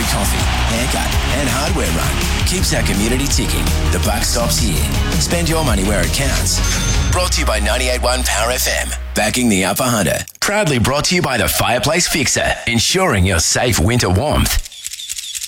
coffee, haircut and hardware run keeps our community ticking. The buck stops here. Spend your money where it counts. Brought to you by 98.1 Power FM. Backing the Upper Hunter. Proudly brought to you by the Fireplace Fixer. Ensuring your safe winter warmth.